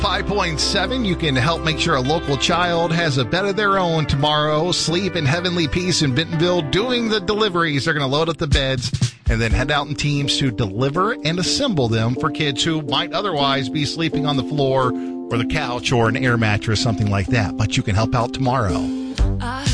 5.7, you can help make sure a local child has a bed of their own tomorrow. Sleep in Heavenly Peace in Bentonville doing the deliveries. They're going to load up the beds and then head out in teams to deliver and assemble them for kids who might otherwise be sleeping on the floor or the couch or an air mattress, something like that. But you can help out tomorrow.